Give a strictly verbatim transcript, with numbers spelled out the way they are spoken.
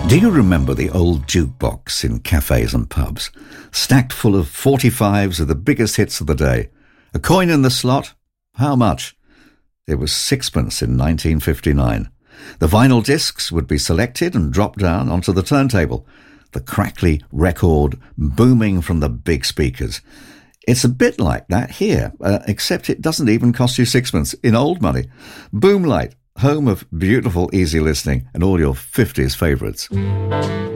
Do you remember the old jukebox in cafes and pubs? Stacked full of forty-fives of the biggest hits of the day. A coin in the slot? How much? It was sixpence in nineteen fifty-nine. The vinyl discs would be selected and dropped down onto the turntable. The crackly record booming from the big speakers. It's a bit like that here, uh, except it doesn't even cost you sixpence in old money. Boomlight, home of beautiful easy listening and all your fifties favourites.